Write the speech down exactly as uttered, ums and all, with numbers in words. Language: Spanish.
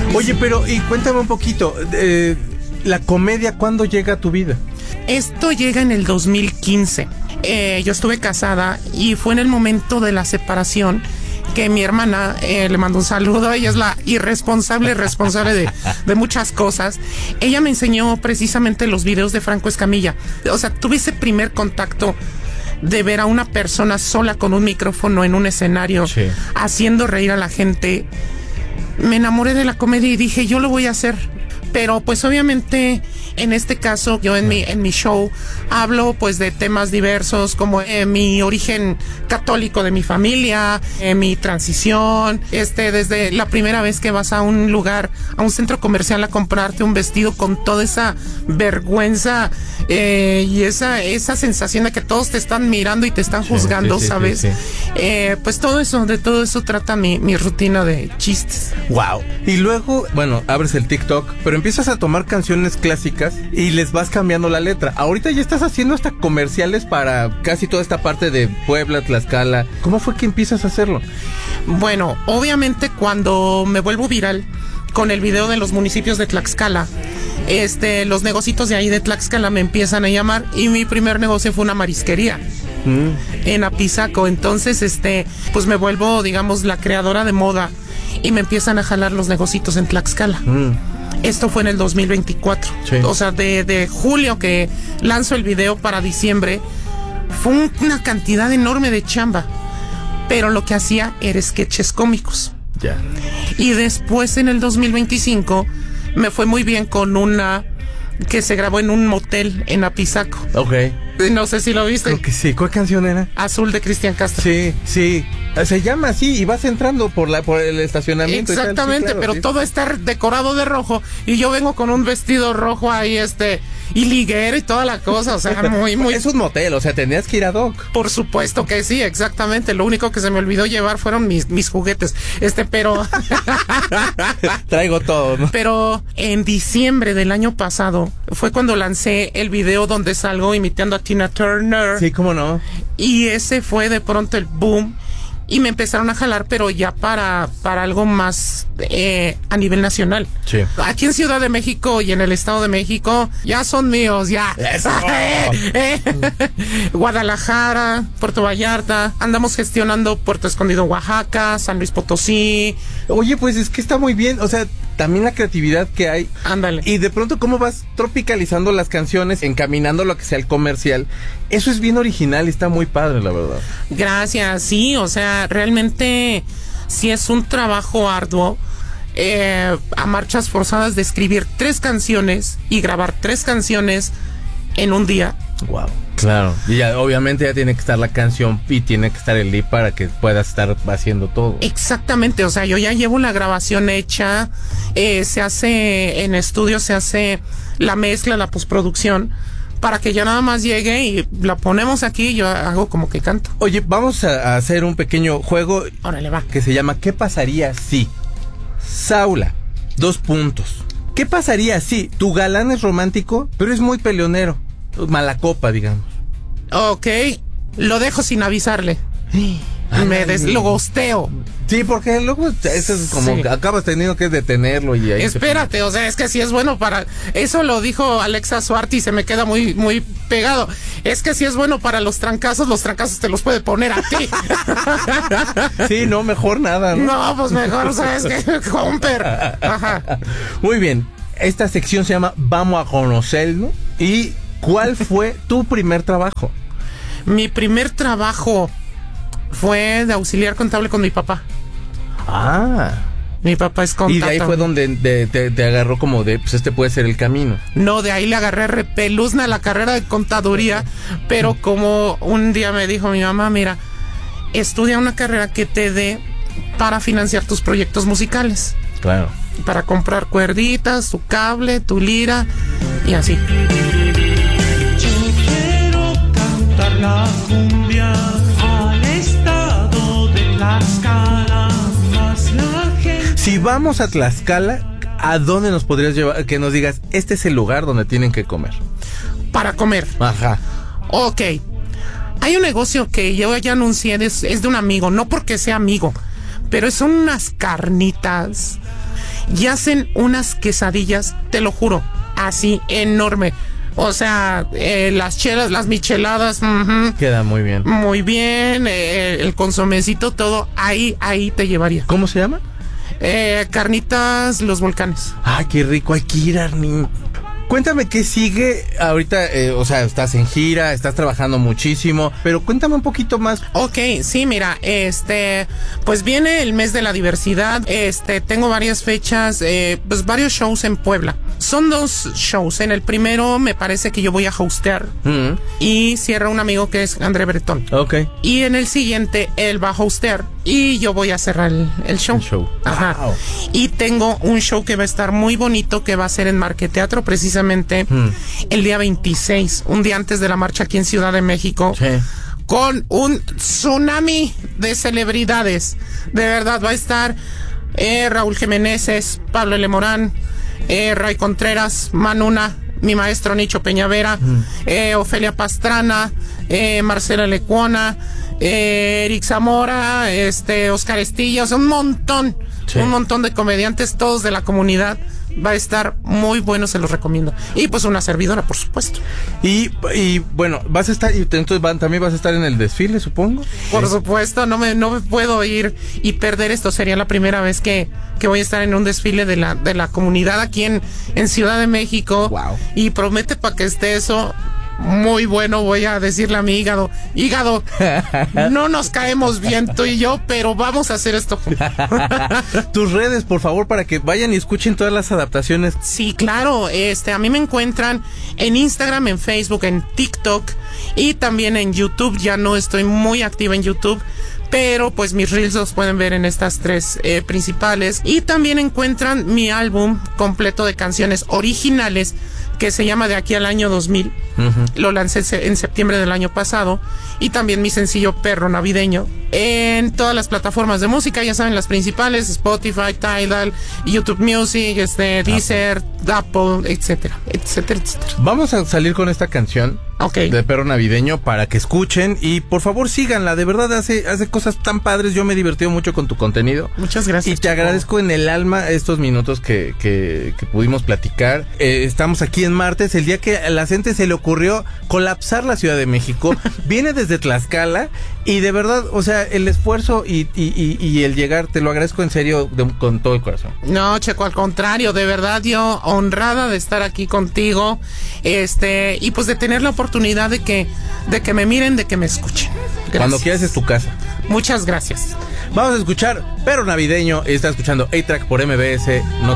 Oye, pero y cuéntame un poquito, eh, la comedia, ¿cuándo llega a tu vida? Esto llega en el dos mil quince. Eh, yo estuve casada y fue en el momento de la separación que mi hermana, eh, le mando un saludo, ella es la irresponsable responsable de, de muchas cosas. Ella me enseñó precisamente los videos de Franco Escamilla. O sea, tuve ese primer contacto de ver a una persona sola con un micrófono en un escenario, sí, haciendo reír a la gente. Me enamoré de la comedia y dije, yo lo voy a hacer. Pero pues obviamente en este caso yo en mi en mi show hablo pues de temas diversos como eh, mi origen católico de mi familia, eh, mi transición, este desde la primera vez que vas a un lugar, a un centro comercial a comprarte un vestido con toda esa vergüenza eh, y esa esa sensación de que todos te están mirando y te están juzgando, sí, sí, ¿sabes? Sí, sí. Eh, pues todo eso, de todo eso trata mi, mi rutina de chistes. Wow. Y luego, bueno, abres el TikTok, pero empiezas a tomar canciones clásicas y les vas cambiando la letra. Ahorita ya estás haciendo hasta comerciales para casi toda esta parte de Puebla, Tlaxcala. ¿Cómo fue que empiezas a hacerlo? Bueno, obviamente cuando me vuelvo viral con el video de los municipios de Tlaxcala, este, los negocios de ahí de Tlaxcala me empiezan a llamar y mi primer negocio fue una marisquería mm. en Apizaco. Entonces, este, pues me vuelvo, digamos, la creadora de moda y me empiezan a jalar los negocios en Tlaxcala. Mm. Esto fue en el dos mil veinticuatro. Sí. O sea, de, de julio que lanzo el video para diciembre, fue una cantidad enorme de chamba. Pero lo que hacía era sketches cómicos. Ya. Yeah. Y después en el dos mil veinticinco me fue muy bien con una que se grabó en un motel en Apizaco. Ok. No sé si lo viste. Creo que sí. ¿Cuál canción era? Azul, de Cristian Castro. Sí, sí. Se llama así y vas entrando por la por el estacionamiento. Exactamente, y tal. Sí, claro, pero sí, todo está decorado de rojo y yo vengo con un vestido rojo ahí, este, y liguero y toda la cosa, o sea, muy, muy... Es un motel, o sea, tenías que ir a Doc. Por supuesto que sí, exactamente. Lo único que se me olvidó llevar fueron mis, mis juguetes, este, pero... Traigo todo, ¿no? Pero en diciembre del año pasado fue cuando lancé el video donde salgo imitando a Tina Turner. Sí, cómo no. Y ese fue de pronto el boom. Y me empezaron a jalar, pero ya para, para algo más eh, a nivel nacional. Sí. Aquí en Ciudad de México y en el Estado de México ya son míos, ya. Eso. Guadalajara, Puerto Vallarta, andamos gestionando Puerto Escondido, Oaxaca, San Luis Potosí. Oye, pues es que está muy bien, o sea, también la creatividad que hay. Ándale. Y de pronto cómo vas tropicalizando las canciones, encaminando lo que sea el comercial. Eso es bien original y está muy padre, la verdad. Gracias, sí, o sea, realmente sí es un trabajo arduo, eh, a marchas forzadas de escribir tres canciones y grabar tres canciones en un día. Wow. Claro. Y ya, obviamente ya tiene que estar la canción y tiene que estar el lead para que puedas estar haciendo todo. Exactamente, o sea, yo ya llevo la grabación hecha, eh, se hace en estudio, se hace la mezcla, la postproducción, para que ya nada más llegue y la ponemos aquí y yo hago como que canto. Oye, vamos a, a hacer un pequeño juego. Órale, va. Que se llama ¿Qué pasaría si? Saula, dos puntos. ¿Qué pasaría si tu galán es romántico, pero es muy peleonero? Mala copa, digamos. Ok, lo dejo sin avisarle. Me des, lo gosteo. Sí, porque luego eso es como sí. Acabas teniendo que detenerlo y ahí. Espérate, o sea, es que si es bueno para... Eso lo dijo Alexa Suarty y se me queda muy, muy pegado. Es que si es bueno para los trancazos, los trancazos te los puede poner a ti. Sí, no, mejor nada, ¿no? No, pues mejor, ¿sabes qué? Comper. Ajá. Muy bien, esta sección se llama Vamos a conocerlo. ¿Y cuál fue tu primer trabajo? Mi primer trabajo fue de auxiliar contable con mi papá. Ah. Mi papá es contable. Y de ahí fue donde de, te, te agarró como de, pues este puede ser el camino. No, de ahí le agarré repeluzna a la carrera de contaduría, pero como un día me dijo mi mamá, mira, estudia una carrera que te dé para financiar tus proyectos musicales. Claro. Para comprar cuerditas, tu cable, tu lira y así. Yo quiero cantar la cumbia al estado de Tlaxcala, más la gente. Si vamos a Tlaxcala, ¿a dónde nos podrías llevar? Que nos digas, este es el lugar donde tienen que comer. Para comer. Ajá. Ok. Hay un negocio que yo ya anuncié, es, es de un amigo, no porque sea amigo, pero son unas carnitas y hacen unas quesadillas, te lo juro, así enorme. O sea, eh, las chelas, las micheladas, uh-huh, queda muy bien. Muy bien, eh, el consomecito, todo, ahí, ahí te llevaría. ¿Cómo se llama? Eh, carnitas Los Volcanes. Ay, qué rico, hay que ir, Arnie. Cuéntame qué sigue ahorita, eh, o sea, estás en gira, estás trabajando muchísimo, pero cuéntame un poquito más. Ok, sí, mira, este, pues viene el mes de la diversidad, este, tengo varias fechas, eh, pues varios shows en Puebla. Son dos shows, en el primero me parece que yo voy a hostear mm-hmm. y cierra un amigo que es André Bretón. Ok. Y en el siguiente él va a hostear y yo voy a cerrar el, el show. El show. Ajá. Wow. Y tengo un show que va a estar muy bonito que va a ser en Marqueteatro precisamente mm. el día veintiséis, un día antes de la marcha aquí en Ciudad de México. Sí. Con un tsunami de celebridades. De verdad, va a estar eh, Raúl Jiménez, Pablo L. Morán, eh, Ray Contreras, Manuna, mi maestro Nicho Peñavera, mm. eh, Ofelia Pastrana, eh, Marcela Lecuona, eh, Eric Zamora, este, Oscar Estilla, o sea, un montón, sí. un montón de comediantes, todos de la comunidad. Va a estar muy bueno, se los recomiendo. Y pues una servidora, por supuesto. Y, y bueno, vas a estar, y entonces van, también vas a estar en el desfile, supongo. Por sí. supuesto, no me, no me puedo ir y perder esto. Sería la primera vez que, que voy a estar en un desfile de la, de la comunidad aquí en, en Ciudad de México. Wow. Y promete para que esté eso muy bueno. Voy a decirle a mi hígado, hígado, no nos caemos bien tú y yo, pero vamos a hacer esto. Tus redes, por favor, para que vayan y escuchen todas las adaptaciones. Sí, claro, este, a mí me encuentran en Instagram, en Facebook, en TikTok y también en YouTube. Ya no estoy muy activa en YouTube, pero pues mis reels los pueden ver en estas tres eh, principales. Y también encuentran mi álbum completo de canciones originales que se llama De aquí al año dos mil. Uh-huh. Lo lancé en septiembre del año pasado. Y también mi sencillo Perro Navideño en todas las plataformas de música, ya saben, las principales: Spotify, Tidal, YouTube Music, este, Deezer, Apple, etcétera, etcétera, etcétera. Vamos a salir con esta canción. Okay. De Perro Navideño para que escuchen y por favor síganla, de verdad hace, hace cosas tan padres. Yo me he divertido mucho con tu contenido. Muchas gracias. Y te agradezco en el alma estos minutos que, que, que pudimos platicar. Eh, estamos aquí en martes, el día que a la gente se le ocurrió colapsar la Ciudad de México. Viene desde Tlaxcala y de verdad, o sea, el esfuerzo y, y, y, y el llegar, te lo agradezco en serio de, con todo el corazón. No, Checo, al contrario, de verdad yo honrada de estar aquí contigo, este, y pues de tener la oportunidad oportunidad de que, de que me miren, de que me escuchen. Gracias. Cuando quieras es tu casa. Muchas gracias. Vamos a escuchar Perro Navideño. Está escuchando A-Track por M B S. No